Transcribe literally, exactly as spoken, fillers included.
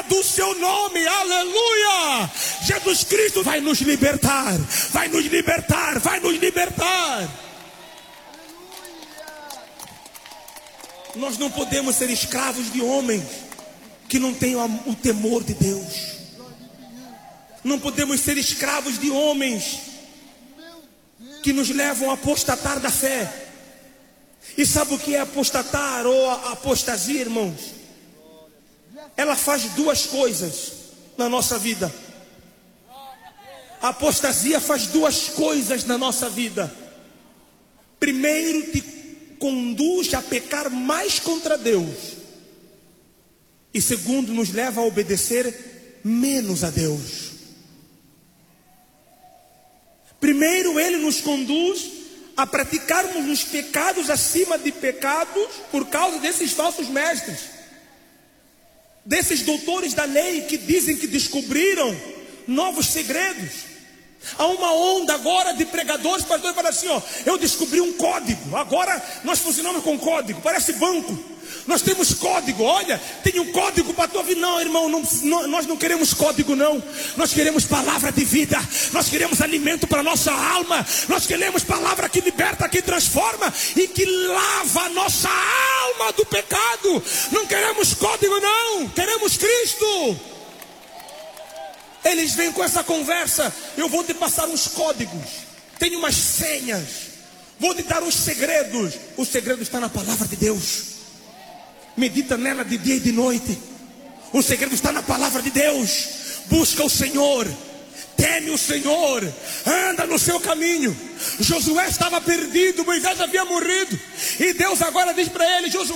do seu nome, aleluia. Jesus Cristo vai nos libertar, vai nos libertar, vai nos libertar. Nós não podemos ser escravos de homens que não tenham o temor de Deus. Não podemos ser escravos de homens que nos levam a apostatar da fé. E sabe o que é apostatar ou a apostasia, irmãos? Ela faz duas coisas na nossa vida. A apostasia faz duas coisas na nossa vida. Primeiro, te conduz a pecar mais contra Deus. E segundo, nos leva a obedecer menos a Deus. Primeiro, ele nos conduz a praticarmos os pecados acima de pecados por causa desses falsos mestres, desses doutores da lei que dizem que descobriram novos segredos. Há uma onda agora de pregadores, pastores, falam assim, ó, eu descobri um código, agora nós funcionamos com código, parece banco. Nós temos código, olha, tem um código para a tua vida. Não, irmão, não, não, nós não queremos código não. Nós queremos palavra de vida. Nós queremos alimento para a nossa alma. Nós queremos palavra que liberta, que transforma e que lava a nossa alma do pecado. Não queremos código não, queremos Cristo. Eles vêm com essa conversa, eu vou te passar uns códigos, tem umas senhas, vou te dar uns segredos. O segredo está na palavra de Deus. Medita nela de dia e de noite. O segredo está na palavra de Deus. Busca o Senhor, teme o Senhor, anda no seu caminho. Josué estava perdido, Moisés havia morrido, e Deus agora diz para ele, Josué,